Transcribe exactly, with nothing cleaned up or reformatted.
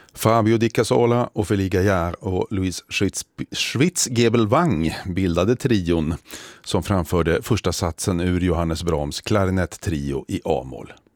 Fabio Di Casola, Ophélie Gaillard och Louise Schwitzgebel-Wang bildade trion som framförde första satsen ur Johannes Brahms klarinett-trio i A-moll.